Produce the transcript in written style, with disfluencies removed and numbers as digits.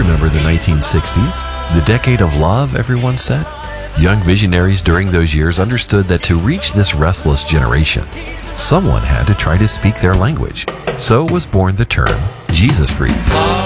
remember the 1960s, the decade of love, everyone said. Young visionaries during those years understood that to reach this restless generation, someone had to try to speak their language. So was born the term Jesus Freeze.